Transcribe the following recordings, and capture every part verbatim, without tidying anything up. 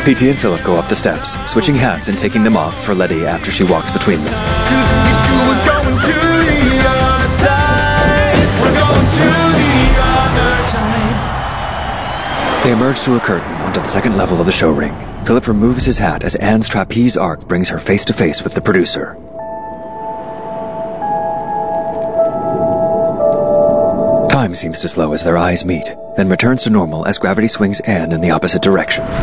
P T and Philip go up the steps, switching hats and taking them off for Letty after she walks between them. They emerge through a curtain onto the second level of the show ring. Philip removes his hat as Anne's trapeze arc brings her face to face with the producer. Time seems to slow as their eyes meet, then returns to normal as gravity swings Anne in the opposite direction. What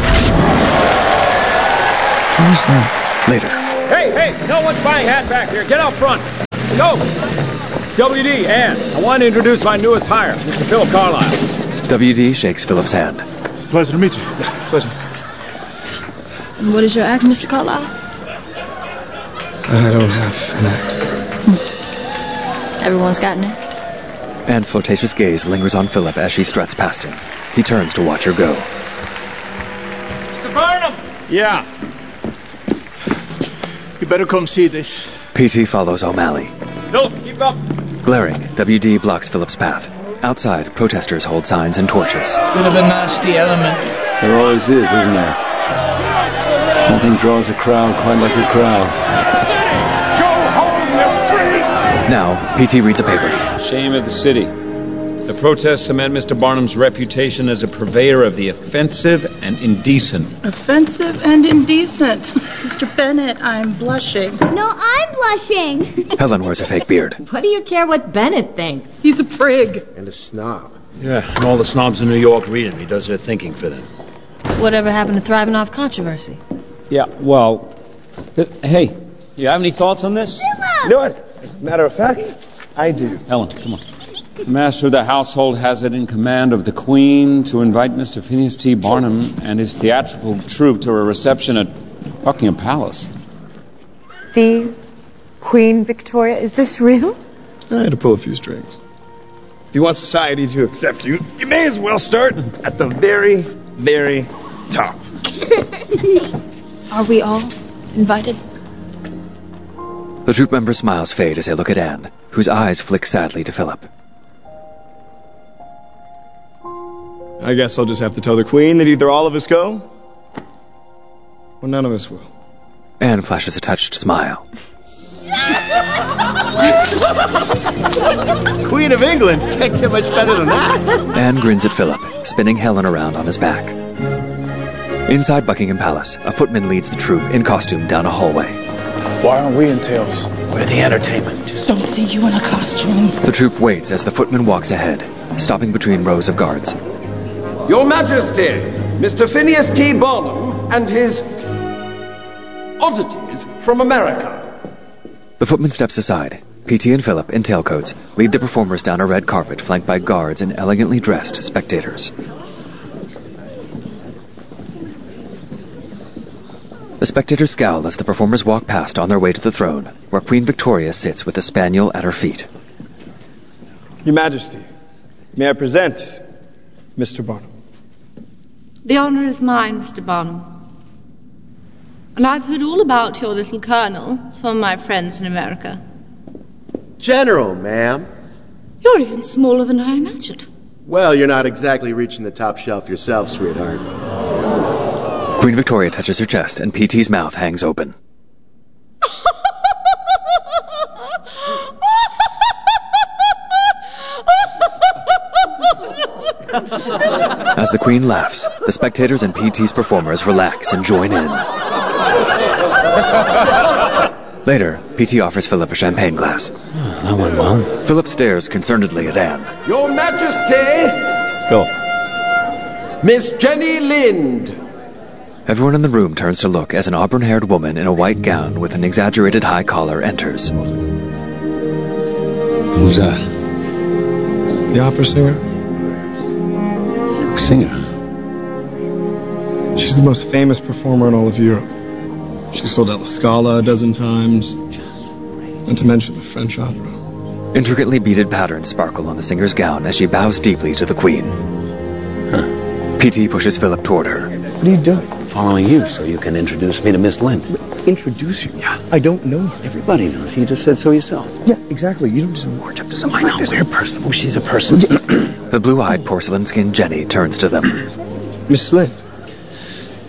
is that? Later. Hey, hey, no one's buying hat back here. Get out front. Go. W D, Anne, I want to introduce my newest hire, Mister Phil Carlisle. W D shakes Philip's hand. It's a pleasure to meet you. Yeah, pleasure. And what is your act, Mister Carlisle? I don't have an act. Everyone's got an act. Anne's flirtatious gaze lingers on Philip as she struts past him. He turns to watch her go. Mister Burnham! Yeah. You better come see this. P T follows O'Malley. Philip, keep up. Glaring, W D blocks Philip's path. Outside, protesters hold signs and torches. Bit of a nasty element. There always is, isn't there? Nothing draws a crowd quite like a crowd. Now, P T reads a paper. Shame of the city. The protests cement Mister Barnum's reputation as a purveyor of the offensive and indecent. Offensive and indecent. Mister Bennett, I'm blushing. No, I'm blushing. Helen wears a fake beard. What do you care what Bennett thinks? He's a prig. And a snob. Yeah, and all the snobs in New York read him. He does their thinking for them. Whatever happened to thriving off controversy? Yeah, well, uh, hey, you have any thoughts on this? You know what? As a matter of fact, I do. Helen, come on. The master of the household has it in command of the Queen to invite Mister Phineas T. Barnum and his theatrical troupe to a reception at Buckingham Palace. The Queen Victoria, is this real? I had to pull a few strings. If you want society to accept you, you may as well start at the very, very top. Are we all invited? The troop member's smiles fade as they look at Anne, whose eyes flick sadly to Philip. I guess I'll just have to tell the Queen that either all of us go, or none of us will. Anne flashes a touched smile. Queen of England? Can't get much better than that. Anne grins at Philip, spinning Helen around on his back. Inside Buckingham Palace, a footman leads the troop in costume down a hallway. Why aren't we in tails? We're the entertainment. Just don't see you in a costume. The troop waits as the footman walks ahead, stopping between rows of guards. Your Majesty, Mister Phineas T. Barnum and his oddities from America. The footman steps aside. P T and Philip, in tailcoats, lead the performers down a red carpet flanked by guards and elegantly dressed spectators. The spectators scowl as the performers walk past on their way to the throne, where Queen Victoria sits with a spaniel at her feet. Your Majesty, may I present Mister Barnum? The honor is mine, Mister Barnum. And I've heard all about your little colonel from my friends in America. General, ma'am. You're even smaller than I imagined. Well, you're not exactly reaching the top shelf yourself, sweetheart. Queen Victoria touches her chest, and P T's mouth hangs open. As the Queen laughs, the spectators and P T's performers relax and join in. Later, P T offers Philip a champagne glass. Oh, that went well. Philip stares concernedly at Anne. Your Majesty, Phil. Miss Jenny Lind. Everyone in the room turns to look as an auburn-haired woman in a white gown with an exaggerated high collar enters. Who's that? The opera singer. Singer? She's the most famous performer in all of Europe. She sold out La Scala a dozen times. Not to mention the French opera. Intricately beaded patterns sparkle on the singer's gown as she bows deeply to the Queen. Huh. P T pushes Philip toward her. What are you doing? Following you so you can introduce me to Miss Lind. Introduce you? Yeah. I don't know her. Everybody knows. You just said so yourself. Yeah, exactly. You don't just march up to something like this. We're personal. Oh, she's a person. The blue-eyed, porcelain-skinned Jenny turns to them. Miss Lind,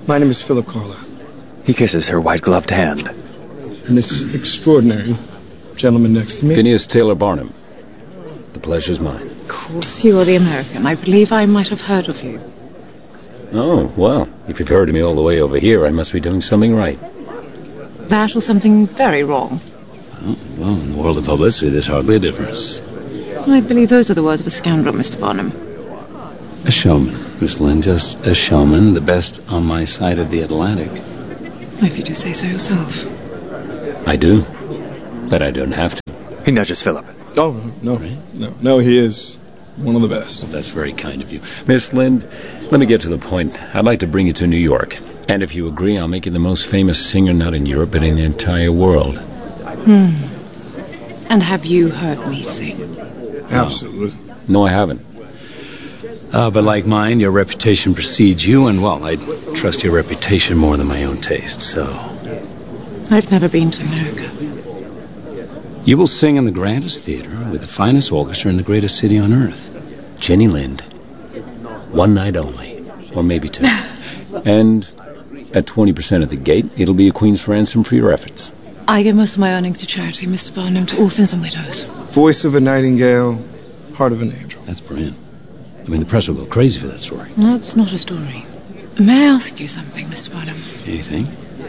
My name is Philip Carlisle. He kisses her white-gloved hand. And this extraordinary gentleman next to me. Phineas Taylor Barnum. The pleasure's mine. Of course, you are the American. I believe I might have heard of you. Oh, well, if you've heard of me all the way over here, I must be doing something right. That or something very wrong. Oh, well, in the world of publicity, there's hardly a difference. I believe those are the words of a scoundrel, Mister Barnum. A showman, Miss Lynn, just a showman, the best on my side of the Atlantic. If you do say so yourself. I do, but I don't have to. He nudges Philip. Oh, no, no, no, he is one of the best. Well, that's very kind of you. Miss Lind, let me get to the point. I'd like to bring you to New York. And if you agree, I'll make you the most famous singer not in Europe, but in the entire world. Hmm. And have you heard me sing? Absolutely. No, I haven't. Uh, but like mine, your reputation precedes you, and, well, I trust your reputation more than my own taste, so... I've never been to America. You will sing in the grandest theater with the finest orchestra in the greatest city on earth. Jenny Lind. One night only. Or maybe two. And at twenty percent of the gate, it'll be a queen's ransom for your efforts. I give most of my earnings to charity, Mister Barnum, to orphans and widows. Voice of a nightingale, heart of an angel. That's brilliant. I mean, the press will go crazy for that story. That's not a story. May I ask you something, Mister Barnum? Anything?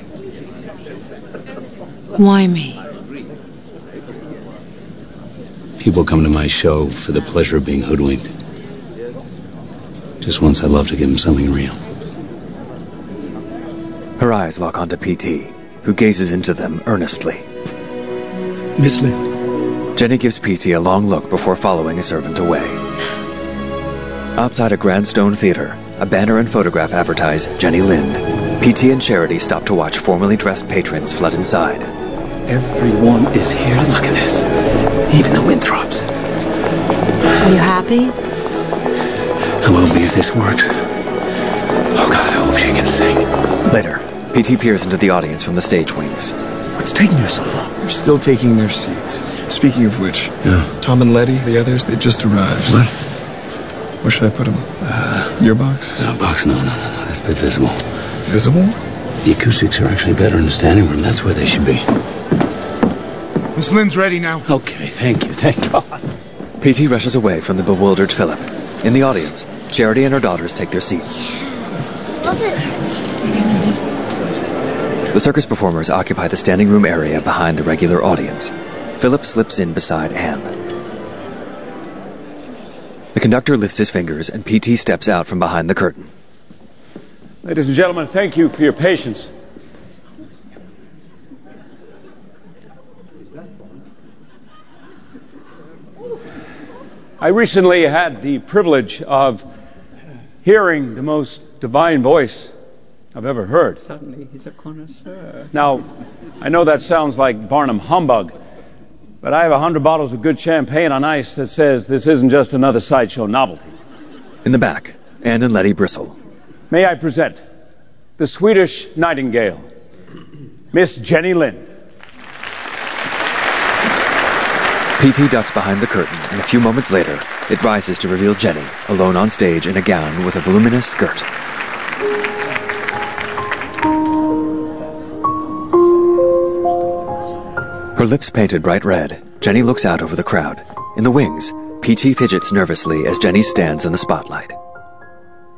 Why me? People come to my show for the pleasure of being hoodwinked. Just once I'd love to give them something real. Her eyes lock onto P T, who gazes into them earnestly. Miss Lind. Jenny gives P T a long look before following a servant away. Outside a grand stone theater, a banner and photograph advertise Jenny Lind. P T and Charity stop to watch formally dressed patrons flood inside. Everyone is here. Look at this. Even the Winthrops. Are you happy? I will be if this works. Oh, God, I hope she can sing. Later, P T peers into the audience from the stage wings. What's taking you so long? They're still taking their seats. Speaking of which, yeah. Tom and Letty, the others, they just arrived. What? Where should I put them? Uh, Your box? No, box, no, no, no, no. That's a bit visible. Visible? The acoustics are actually better in the standing room. That's where they should be. Miss Lynn's ready now. Okay, thank you, thank God. P T rushes away from the bewildered Philip. In the audience, Charity and her daughters take their seats. Was it? The circus performers occupy the standing room area behind the regular audience. Philip slips in beside Anne. The conductor lifts his fingers and P T steps out from behind the curtain. Ladies and gentlemen, thank you for your patience. I recently had the privilege of hearing the most divine voice I've ever heard. Suddenly he's a connoisseur. Now, I know that sounds like Barnum humbug, but I have a hundred bottles of good champagne on ice that says this isn't just another sideshow novelty. In the back, Anne and Letty bristle. May I present the Swedish Nightingale, Miss Jenny Lind. P T ducks behind the curtain, and a few moments later, it rises to reveal Jenny, alone on stage in a gown with a voluminous skirt. Her lips painted bright red, Jenny looks out over the crowd. In the wings, P T fidgets nervously as Jenny stands in the spotlight.